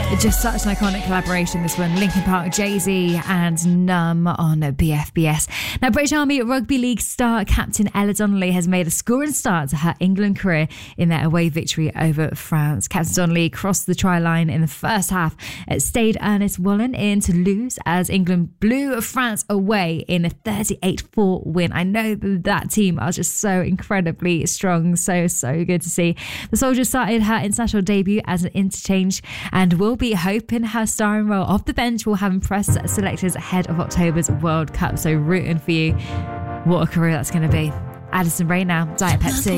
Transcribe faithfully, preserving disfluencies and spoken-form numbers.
Just such an iconic collaboration, this one. Linkin Park, Jay-Z and Numb on B F B S. Now, British Army Rugby League star captain Ella Donnelly has made a scoring start to her England career in their away victory over France. Captain Donnelly crossed the try line in the first half at Stade Ernest Wallen in Toulouse as England blew France away in a thirty-eight four win. I know that, that team are just so incredibly strong. So, so good to see. The soldier started her international debut as an interchange and will be hoping her starring role off the bench will have impressed selectors ahead of October's World Cup. So rooting for you. What a career that's going to be. Addison Rae now, Diet Pepsi.